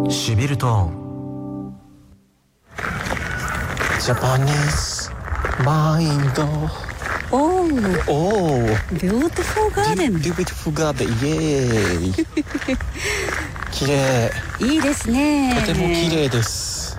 シビルトーンジャパニーズマインド。 おー、 おー、 ビューティフルガーデン。 ビューティフルガーデン、イエーイ綺麗、 いいですね。 とても綺麗です。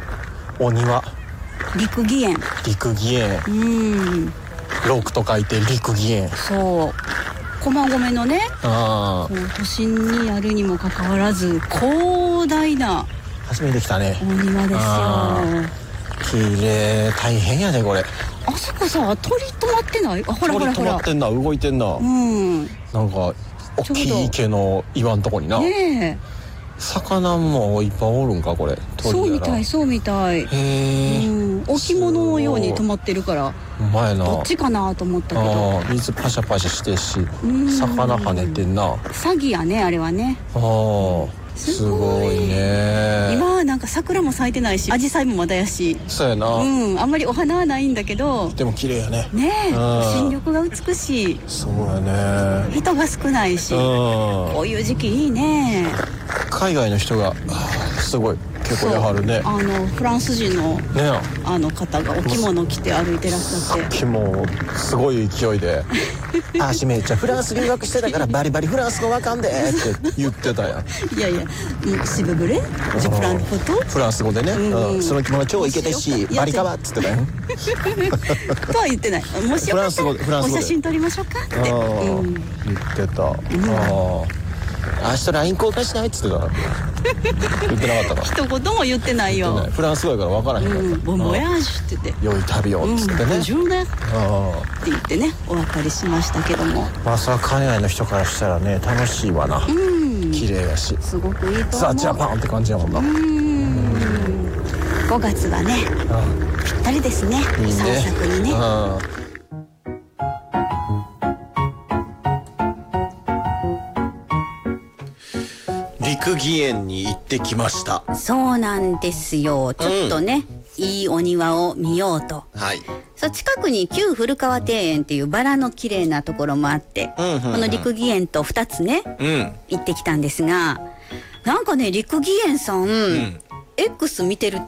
お庭、 陸義園。 陸義園、ロークと書いて陸義園。 そう、駒込のね、 あこう都心にあるにもかかわらず広大な初めて来たね。 お庭ですよ。 綺麗、大変やねこれ。 あそこさ、鳥止まってない？あ、ほらほらほら。 止まってんな、動いてんな。なんか大きい池の岩のとこにな。 ねえ、 魚もいっぱいおるんかこれ。 そうみたい、そうみたい。 へえ。 置物のように止まってるから、 前な。 どっちかなと思ったけど。 水パシャパシャしてし、魚跳ねてんな。 詐欺やね、あれはね。 すごいね。 今なんか桜も咲いてないし、アジサイもまだやし。 そうやな。 あんまりお花はないんだけど。 でも綺麗やね。 ねえ、新緑が美しい。 そうやね。 人が少ないし、こういう時期いいね。 海外の人がすごい結構やはるね。 フランス人の方がお着物着て歩いてらっしゃって、 もうすごい勢いであしめいちゃんフランス留学してたからバリバリフランス語わかんでって言ってたやん。 いやいや、シブブレジュプランフォト、 フランス語でね、その着物超イケてしバリカバっつってたよとは言ってない。もしよかったらお写真撮りましょうかって言ってた。明日 LINE 交換しないっつってた。言ってなかったか。 一言も言ってないよ。 フランス語やから分からへんかった。 ボンボヤージュって言って、 良い旅をっつってね、 順だって言ってね、お別れしましたけども、 まあそれは海外の人からしたらね、楽しいわな。綺麗やし、 すごくいいと思う。 ザ・ジャパンって感じやもんな。 5月はね、ぴったりですね、散策にね。 陸義園に行ってきました。 そうなんですよ。ちょっとね、いいお庭を見ようと。そう、近くに旧古川庭園っていうバラの綺麗なところもあって、この陸義園と2つね、行ってきたんですが、なんかね、陸義園さん、X 見てる